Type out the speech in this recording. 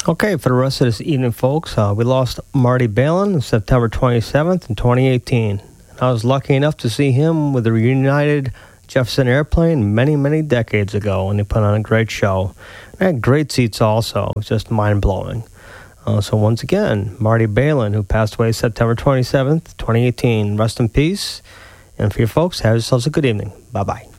Okay, for the rest of this evening, folks, we lost Marty Balin on September 27th in 2018. I was lucky enough to see him with the reunited Jefferson Airplane many, many decades ago, and they put on a great show. They had great seats also. It was just mind-blowing. So once again, Marty Balin, who passed away September 27th, 2018. Rest in peace. And for you folks, have yourselves a good evening. Bye-bye.